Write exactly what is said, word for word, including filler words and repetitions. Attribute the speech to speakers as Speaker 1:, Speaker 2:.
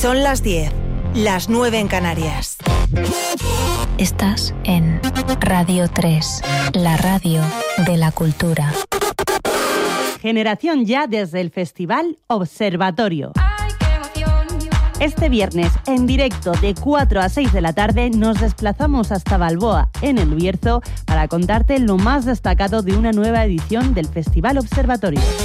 Speaker 1: Son las diez, las nueve en Canarias.
Speaker 2: Estás en Radio tres, la radio de la cultura.
Speaker 3: Generación Ya desde el Festival Observatorio. Este viernes, en directo de cuatro a seis de la tarde, nos desplazamos hasta Balboa, en El Bierzo, para contarte lo más destacado de una nueva edición del Festival Observatorio.